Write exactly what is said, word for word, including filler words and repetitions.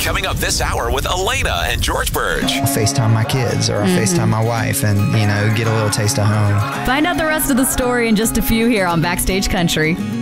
Coming up this hour with Elena and George Burge. I'll FaceTime my kids or I'll mm-hmm. FaceTime my wife and, you know, get a little taste of home. Find out the rest of the story in just a few here on Backstage Country.